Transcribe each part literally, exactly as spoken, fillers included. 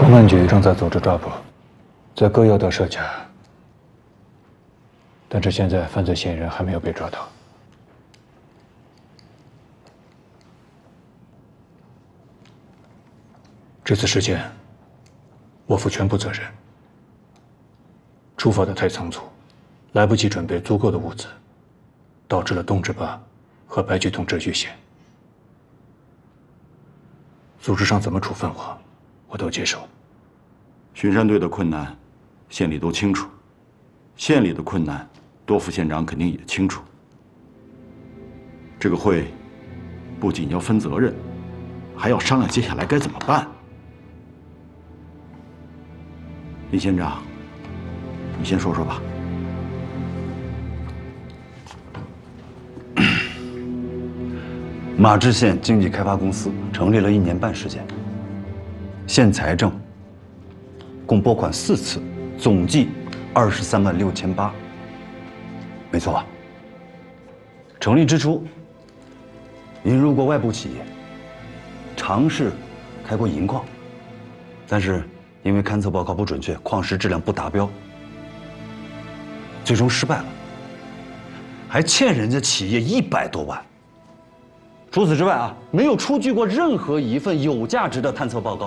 公安局正在组织抓捕，在各要道设卡，但是现在犯罪嫌疑人还没有被抓到。这次事件，我负全部责任。出发的太仓促，来不及准备足够的物资，导致了东直坝和白菊同志遇险。组织上怎么处分我，我都接受。 巡山队的困难，县里都清楚；县里的困难，多副县长肯定也清楚。这个会不仅要分责任，还要商量接下来该怎么办。林县长，你先说说吧。 马志县经济开发公司成立了一年半时间，县财政共拨款四次，总计二十三万六千八。没错吧？成立之初，引入过外部企业，尝试开过银矿，但是因为勘测报告不准确，矿石质量不达标，最终失败了，还欠人家企业一百多万。除此之外啊，没有出具过任何一份有价值的探测报告。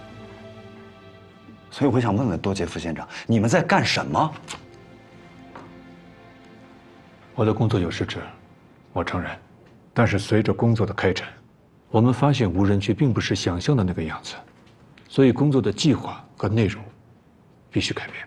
所以我想问问多杰副县长，你们在干什么？ 我的工作有失职，我承认。但是随着工作的开展，我们发现无人区并不是想象的那个样子，所以工作的计划和内容必须改变。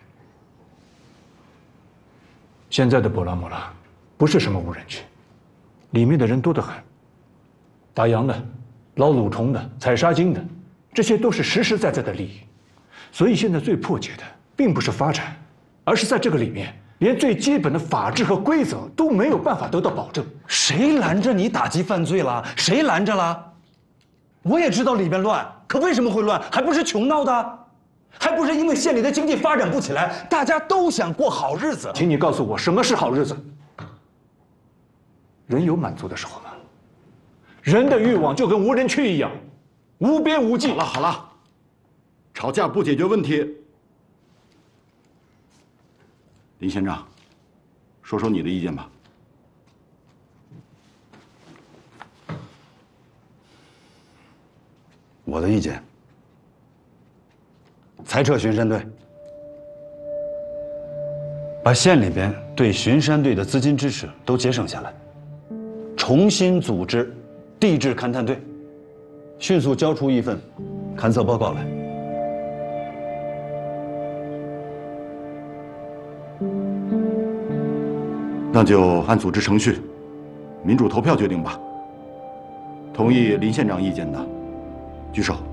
现在的博拉莫拉不是什么无人区，里面的人多得很，打羊的、捞蠕虫的、采沙金的，这些都是实实在在的利益。所以现在最迫切的并不是发展，而是在这个里面，连最基本的法治和规则都没有办法得到保证。 谁拦着你打击犯罪了？谁拦着了？我也知道里面乱，可为什么会乱？还不是穷闹的，还不是因为县里的经济发展不起来，大家都想过好日子。 请你告诉我，什么是好日子？人有满足的时候吗？人的欲望就跟无人区一样，无边无际。 好了好了。吵架不解决问题。林县长，说说你的意见吧。 我的意见，裁撤巡山队，把县里边对巡山队的资金支持都节省下来，重新组织地质勘探队，迅速交出一份勘测报告来。 那就按组织程序，民主投票决定吧。同意林县长意见的，举手。